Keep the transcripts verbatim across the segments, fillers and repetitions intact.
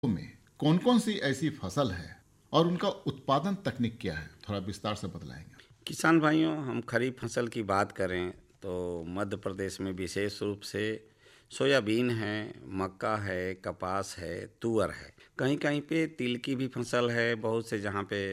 में कौन कौन सी ऐसी फसल है और उनका उत्पादन तकनीक क्या है, थोड़ा विस्तार से बतलाएंगे। किसान भाइयों, हम खरीफ फसल की बात करें तो मध्य प्रदेश में विशेष रूप से सोयाबीन है, मक्का है, कपास है, तुअर है। कहीं कहीं पे तिल की भी फसल है। बहुत से जहाँ पे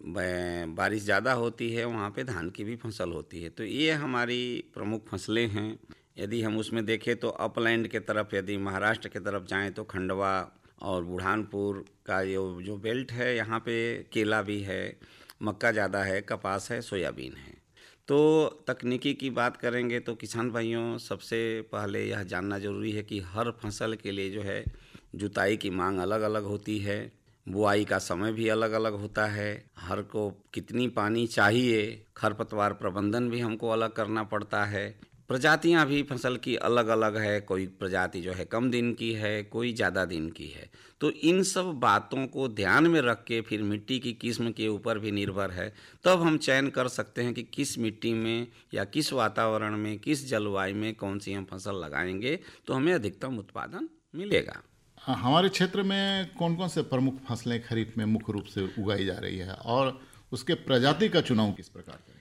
ब- बारिश ज़्यादा होती है वहाँ पे धान की भी फसल होती है। तो ये हमारी प्रमुख फसलें हैं। यदि हम उसमें देखें तो अपलैंड के तरफ, यदि महाराष्ट्र के तरफ जाएं तो खंडवा और बुरहानपुर का जो जो बेल्ट है, यहाँ पे केला भी है, मक्का ज़्यादा है, कपास है, सोयाबीन है। तो तकनीकी की बात करेंगे तो किसान भाइयों, सबसे पहले यह जानना ज़रूरी है कि हर फसल के लिए जो है जुताई की मांग अलग अलग होती है, बुआई का समय भी अलग अलग होता है, हर को कितनी पानी चाहिए, खरपतवार प्रबंधन भी हमको अलग करना पड़ता है। प्रजातियां भी फसल की अलग अलग है, कोई प्रजाति जो है कम दिन की है, कोई ज़्यादा दिन की है। तो इन सब बातों को ध्यान में रख के फिर मिट्टी की किस्म के ऊपर भी निर्भर है, तब हम चयन कर सकते हैं कि किस मिट्टी में या किस वातावरण में, किस जलवायु में कौन सी हम फसल लगाएंगे तो हमें अधिकतम उत्पादन मिलेगा। हाँ, हमारे क्षेत्र में कौन कौन से प्रमुख फसलें खरीफ में मुख्य रूप से उगाई जा रही है और उसके प्रजाति का चुनाव किस प्रकार करेंगे।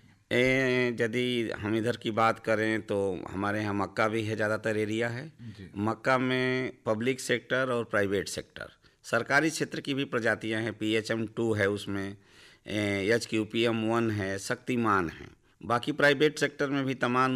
ए, यदि हम इधर की बात करें तो हमारे यहाँ मक्का भी है, ज़्यादातर एरिया है। जी। मक्का में पब्लिक सेक्टर और प्राइवेट सेक्टर, सरकारी क्षेत्र की भी प्रजातियां हैं। पी एच एम टू है, उसमें H Q P M one है, शक्तिमान है। बाकी प्राइवेट सेक्टर में भी तमाम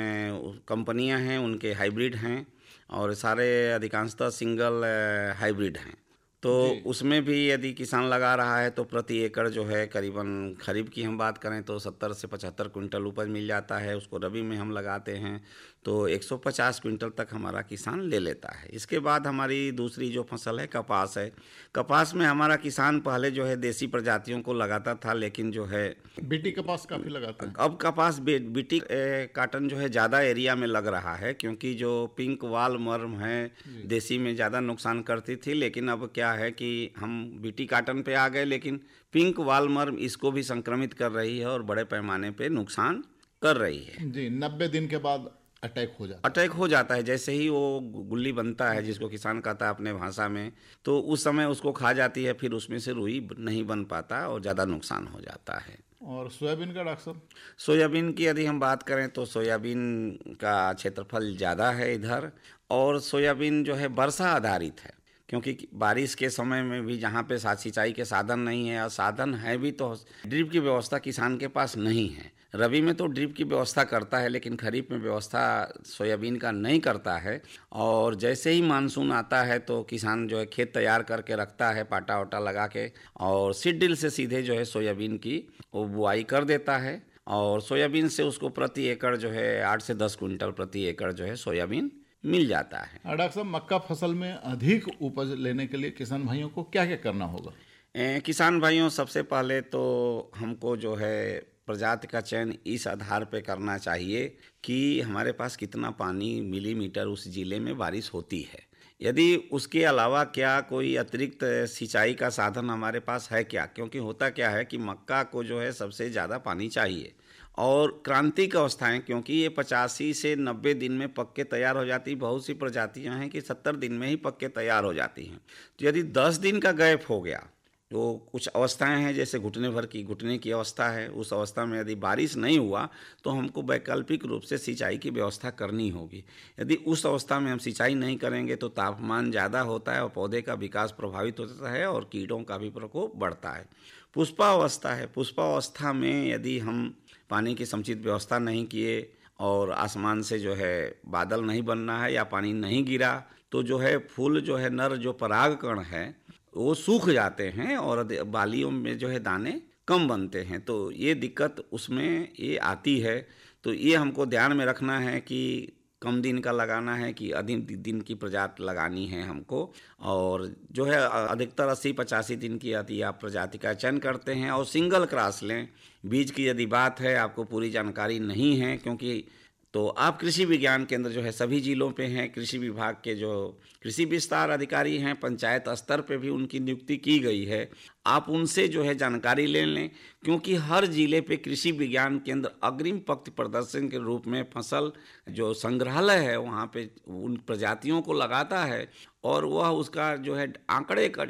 कंपनियां हैं, उनके हाइब्रिड हैं और सारे अधिकांशतः सिंगल हाइब्रिड हैं। तो जी। उसमें भी यदि किसान लगा रहा है तो प्रति एकड़ जो है करीबन, खरीफ की हम बात करें तो सत्तर से पचहत्तर क्विंटल उपज मिल जाता है। उसको रबी में हम लगाते हैं तो एक सौ पचास क्विंटल तक हमारा किसान ले लेता है। इसके बाद हमारी दूसरी जो फसल है कपास है। कपास में हमारा किसान पहले जो है देसी प्रजातियों को लगाता था, लेकिन जो है बीटी कपास काफी लगाते हैं। अब कपास बे, बीटी ए, काटन जो है ज़्यादा एरिया में लग रहा है, क्योंकि जो पिंक वाल मर्म है देसी में ज़्यादा नुकसान करती थी। लेकिन अब क्या है कि हम बीटी काटन पे आ गए, लेकिन पिंक वाल मर्म इसको भी संक्रमित कर रही है और बड़े पैमाने पे नुकसान कर रही है। जी, नब्बे दिन के बाद अटैक हो जाता अटैक हो जाता है, जैसे ही वो गुल्ली बनता है, जिसको किसान कहता है अपने भाषा में, तो उस समय उसको खा जाती है, फिर उसमें से रुई नहीं बन पाता और ज़्यादा नुकसान हो जाता है। है। और सोयाबीन का डॉक्टर साहब। सोयाबीन की यदि हम बात करें तो सोयाबीन का क्षेत्रफल ज़्यादा है इधर, और सोयाबीन जो है वर्षा आधारित है, क्योंकि बारिश के समय में भी जहाँ पे सिंचाई के साधन नहीं है, और साधन है भी तो ड्रिप की व्यवस्था किसान के पास नहीं है। रबी में तो ड्रिप की व्यवस्था करता है, लेकिन खरीफ में व्यवस्था सोयाबीन का नहीं करता है। और जैसे ही मानसून आता है तो किसान जो है खेत तैयार करके रखता है, पाटा वाटा लगा के, और सीड ड्रिल से सीधे जो है सोयाबीन की वो बुआई कर देता है। और सोयाबीन से उसको प्रति एकड़ जो है आठ से दस क्विंटल प्रति एकड़ जो है सोयाबीन मिल जाता है। डॉक्टर साहब, मक्का फसल में अधिक उपज लेने के लिए किसान भाइयों को क्या क्या करना होगा। ए, किसान भाइयों, सबसे पहले तो हमको जो है प्रजाति का चयन इस आधार पे करना चाहिए कि हमारे पास कितना पानी मिलीमीटर उस जिले में बारिश होती है। यदि उसके अलावा क्या कोई अतिरिक्त सिंचाई का साधन हमारे पास है क्या, क्योंकि होता क्या है कि मक्का को जो है सबसे ज़्यादा पानी चाहिए। और क्रांतिक अवस्थाएं, क्योंकि ये पचासी से नब्बे दिन में पक के तैयार हो जाती, बहुत सी प्रजातियां हैं कि सत्तर दिन में ही पक के तैयार हो जाती हैं। तो यदि दस दिन का गैप हो गया, तो कुछ अवस्थाएं हैं जैसे घुटने भर की घुटने की अवस्था है, उस अवस्था में यदि बारिश नहीं हुआ तो हमको वैकल्पिक रूप से सिंचाई की व्यवस्था करनी होगी। यदि उस अवस्था में हम सिंचाई नहीं करेंगे तो तापमान ज़्यादा होता है और पौधे का विकास प्रभावित होता है और कीड़ों का भी प्रकोप बढ़ता है। पुष्पावस्था है, पुष्पावस्था में यदि हम पानी की समुचित व्यवस्था नहीं किए और आसमान से जो है बादल नहीं बनना है या पानी नहीं गिरा, तो जो है फूल जो है नर जो परागकण है वो सूख जाते हैं और बालियों में जो है दाने कम बनते हैं। तो ये दिक्कत उसमें ये आती है। तो ये हमको ध्यान में रखना है कि कम दिन का लगाना है कि अधिक दिन की प्रजाति लगानी है हमको। और जो है अधिकतर अस्सी पचासी दिन की यदि आप प्रजाति का चयन करते हैं और सिंगल क्रॉस लें। बीज की यदि बात है, आपको पूरी जानकारी नहीं है, क्योंकि तो आप कृषि विज्ञान केंद्र जो है सभी जिलों पे हैं, कृषि विभाग के जो कृषि विस्तार अधिकारी हैं, पंचायत स्तर पे भी उनकी नियुक्ति की गई है। आप उनसे जो है जानकारी ले लें, क्योंकि हर जिले पे कृषि विज्ञान केंद्र अग्रिम पंक्ति प्रदर्शन के रूप में फसल जो संग्रहालय है वहाँ पे उन प्रजातियों को लगाता है और वह उसका जो है आंकड़े